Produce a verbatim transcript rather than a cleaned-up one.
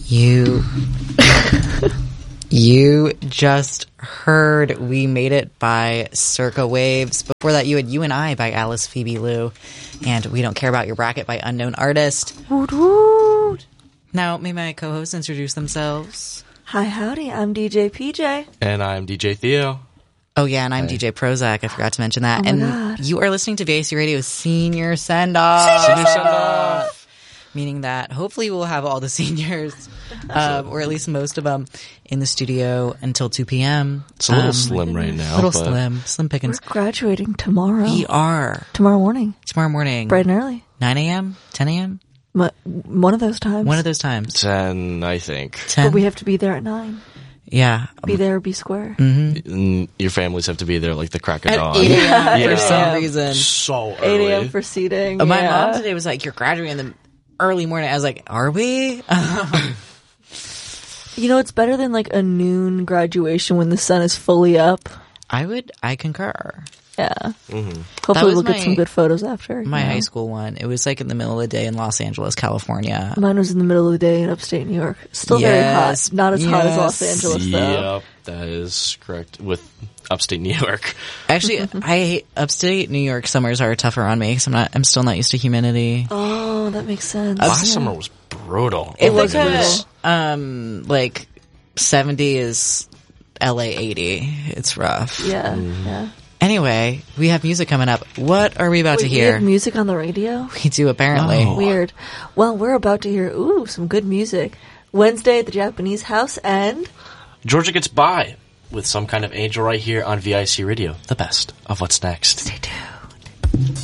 You... You just heard We Made It by Circa Waves. Before that, you had You and I by Alice Phoebe Lou. And We Don't Care About Your Bracket by Unknown Artist. Woot woot. Now, may my co-hosts introduce themselves? Hi, howdy. I'm D J P J. And I'm D J Theo. Oh, yeah, and I'm Hey. D J Prozac. I forgot to mention that. Oh my and God. you are listening to V I C Radio's Senior Send-Off. Senior Send-Off. Meaning that hopefully we'll have all the seniors, uh, or at least most of them, in the studio until two p.m. It's a little Um, slim right now. little but slim. Slim We're pickings. graduating tomorrow. We are. Tomorrow morning. Tomorrow morning. Bright and early. nine a.m.? ten a.m.? But one of those times. One of those times. ten, I think. ten? But we have to be there at nine. yeah. Be there or be square. Mm, Your families have to be there like the crack of At dawn. eight a.m. Yeah. for some reason. So eight early. a.m. for seating. Uh, My yeah. mom today was like, you're graduating in the early morning. I was like, are we? You know, it's better than like a noon graduation when the sun is fully up. I would, I concur. Yeah. Mm-hmm. Hopefully was we'll get my- some good photos after. My you know. high school one, it was like in the middle of the day in Los Angeles, California. Mine was in the middle of the day in upstate New York. Still Yes. very hot. Not as hot as Los Yes. Angeles, though. Yep, that is correct. With upstate New York. Actually, I hate upstate New York summers are tougher on me because I'm not, I'm still not used to humidity. Oh, that makes sense. Last Yeah. summer was brutal. It Oh my was goodness. um like seventy is L A eighty. It's rough. Yeah, Mm. yeah. Anyway, we have music coming up. What are we about Wait, to we hear? have music on the radio? We do apparently. Oh. Weird. Well, we're about to hear, ooh, some good music. Wednesday at the Japanese House and... Georgia Gets By with Some Kind of Angel right here on V I C Radio. The best of what's next. Stay tuned.